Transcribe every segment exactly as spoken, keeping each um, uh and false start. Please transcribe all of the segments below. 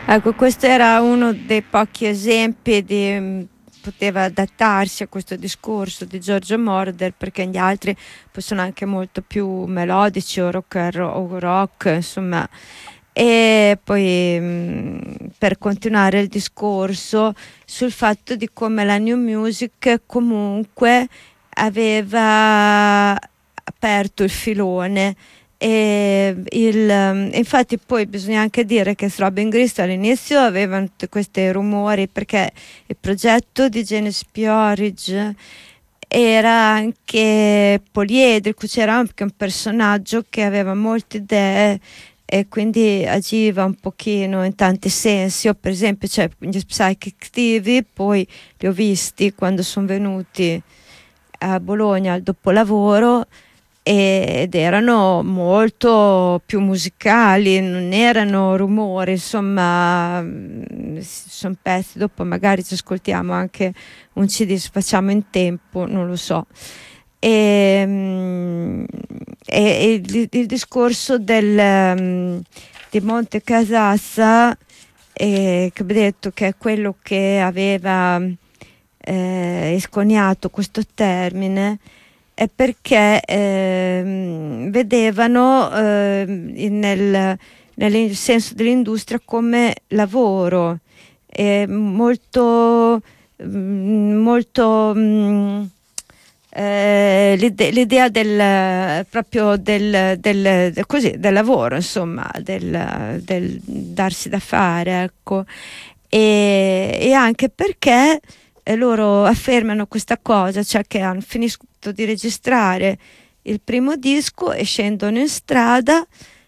Ecco, questo era uno dei pochi esempi di poteva adattarsi a questo discorso di Giorgio Moroder, perché gli altri poi sono anche molto più melodici o rock, o rock insomma. E poi mh, per continuare il discorso sul fatto di come la new music comunque aveva aperto il filone. E il, infatti poi bisogna anche dire che Throbbing Gristle all'inizio avevano tutti questi rumori, perché il progetto di Genesis P-Orridge era anche poliedrico, c'era anche un personaggio che aveva molte idee e quindi agiva un pochino in tanti sensi. Io per esempio, cioè, gli Psychic Divi poi li ho visti quando sono venuti a Bologna al dopolavoro, ed erano molto più musicali, non erano rumori, insomma, sono pezzi. Dopo magari ci ascoltiamo anche un C D, se facciamo in tempo, non lo so. E, e, e il, il discorso del, di Monte Casassa, eh, che ho detto che è quello che aveva eh, esconiato questo termine, è perché eh, vedevano eh, nel, nel senso dell'industria come lavoro, eh, molto, molto mh, eh, l'ide- l'idea del proprio del, del, del, così, del lavoro, insomma, del, del darsi da fare, ecco. E, e anche perché eh, loro affermano questa cosa, cioè che hanno finito di registrare il primo disco e scendono in strada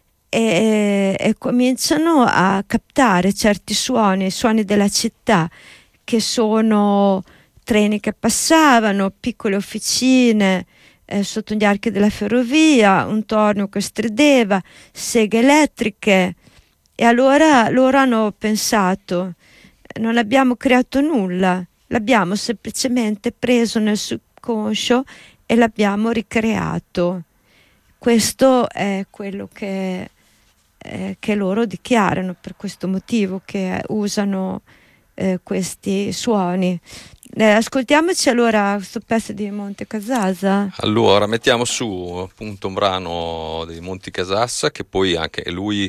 e, e cominciano a captare certi suoni, suoni della città, che sono treni che passavano, piccole officine eh, sotto gli archi della ferrovia, un tornio che strideva, seghe elettriche. E allora loro hanno pensato: non abbiamo creato nulla, l'abbiamo semplicemente preso nel subconscio e l'abbiamo ricreato. Questo è quello che, eh, che loro dichiarano, per questo motivo che usano eh, questi suoni. Eh, ascoltiamoci allora questo pezzo di Monte Casassa. Allora, mettiamo su appunto un brano dei Monti Casassa, che poi anche lui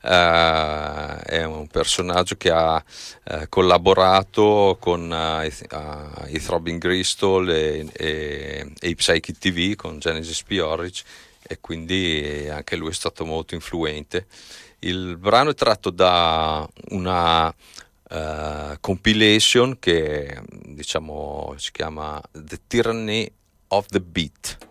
eh, è un personaggio che ha eh, collaborato con eh, i, uh, i Throbbing Gristle e, e, e i Psychic T V, con Genesis P-Orridge, e quindi anche lui è stato molto influente. Il brano è tratto da una Uh, compilation che diciamo si chiama The Tyranny of the Beat.